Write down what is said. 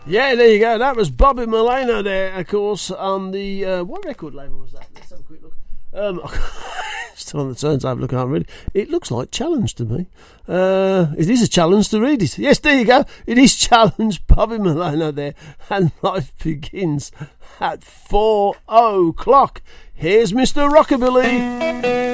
Yeah, there you go. That was Bobby Molina there, of course, on the... what record label was that? Let's have a quick look. Still on the turntable, I can't read it. It looks like Challenge to me. It is a challenge to read it. Yes, there you go. It is Challenge, Bobby Molina there. And life begins at 4 o'clock. Here's Mr. Rockabilly.